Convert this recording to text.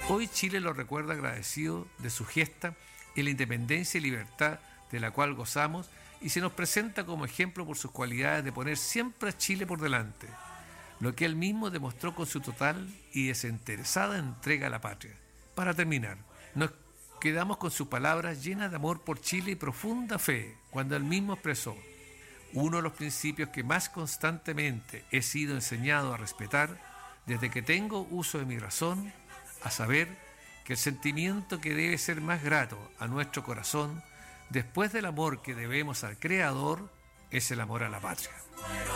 Hoy Chile lo recuerda agradecido de su gesta en la independencia y libertad de la cual gozamos, y se nos presenta como ejemplo por sus cualidades de poner siempre a Chile por delante, lo que él mismo demostró con su total y desinteresada entrega a la patria. Para terminar, nos quedamos con sus palabras llenas de amor por Chile y profunda fe, cuando él mismo expresó: uno de los principios que más constantemente he sido enseñado a respetar desde que tengo uso de mi razón, a saber, que el sentimiento que debe ser más grato a nuestro corazón, después del amor que debemos al Creador, es el amor a la patria.